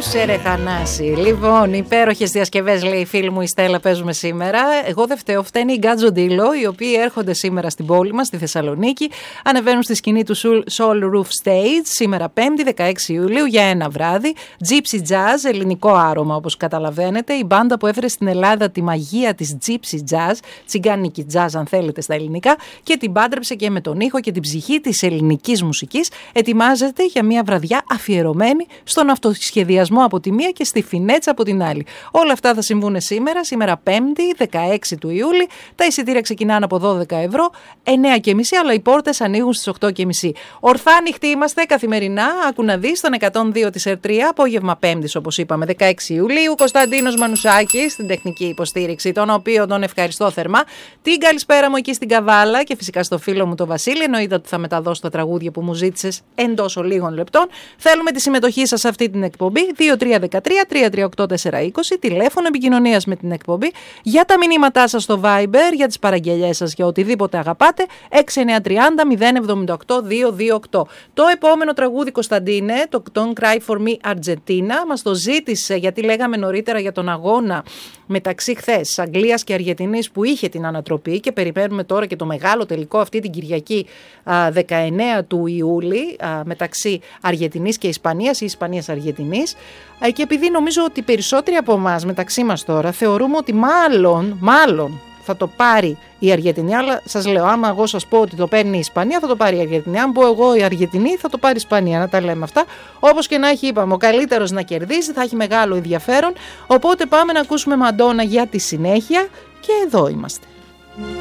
Άκουσε ρε Θανάση. Λοιπόν, υπέροχες διασκευές, λέει η φίλη μου η Στέλλα, παίζουμε σήμερα. Εγώ δεν φταίω, φταίνει η Γκάτζο Ντίλο, οι οποίοι έρχονται σήμερα στην πόλη μας, στη Θεσσαλονίκη. Ανεβαίνουν στη σκηνή του Soul Roof Stage, σήμερα 5η 16 Ιουλίου, για ένα βράδυ. Gypsy Jazz, ελληνικό άρωμα όπως καταλαβαίνετε. Η μπάντα που έφερε στην Ελλάδα τη μαγεία της Gypsy Jazz, τσιγκάνικη jazz αν θέλετε στα ελληνικά, και την πάντρεψε και με τον ήχο και την ψυχή της ελληνικής μουσικής. Ετοιμάζεται για μια βραδιά αφιερωμένη στον αυτοσχεδιασμό από τη μία και στη φινέτσα από την άλλη. Όλα αυτά θα συμβούν σήμερα 5η 16 του Ιούλη. Τα εισιτήρια ξεκινάνε από 12 ευρώ, 9.30, αλλά οι πόρτες ανοίγουν στις 8.30. Ορθά ανοιχτοί είμαστε καθημερινά. Άκου να δεις, στον 102 της R3, απόγευμα 5ης όπως είπαμε 16 Ιουλίου. Κωνσταντίνος Μανουσάκης στην τεχνική υποστήριξη, τον οποίο τον ευχαριστώ θερμά. Την καλησπέρα μου εκεί στην Καβάλα και φυσικά στο φίλο μου τον Βασίλη. Εννοείται ότι θα μεταδώσω τα τραγούδια που μου ζήτησες εντός λίγων λεπτών. Θέλουμε τη συμμετοχή σας σε αυτή την εκπομπή. 2313-338-420, τηλέφωνο επικοινωνίας με την εκπομπή. Για τα μηνύματά σας στο Viber, για τις παραγγελιές σας, για οτιδήποτε αγαπάτε, 6930-078-228. Το επόμενο τραγούδι, Κωνσταντίνε, το Don't Cry For Me Argentina, μας το ζήτησε γιατί λέγαμε νωρίτερα για τον αγώνα μεταξύ χθες Αγγλίας και Αργεντινής που είχε την ανατροπή και περιμένουμε τώρα και το μεγάλο τελικό αυτή την Κυριακή 19 του Ιούλη μεταξύ Αργεντινής και Ισπανίας ή Ισπανίας-Αργεντινής, και επειδή νομίζω ότι περισσότεροι από εμάς μεταξύ μας τώρα θεωρούμε ότι μάλλον θα το πάρει η Αργεντινή, αλλά σας λέω, άμα εγώ σας πω ότι το παίρνει η Ισπανία, θα το πάρει η Αργεντινή. Αν πω εγώ η Αργεντινή, θα το πάρει η Ισπανία. Να τα λέμε αυτά. Όπως και να έχει, είπαμε, ο καλύτερος να κερδίσει, θα έχει μεγάλο ενδιαφέρον. Οπότε πάμε να ακούσουμε Μαντόνα για τη συνέχεια και εδώ είμαστε.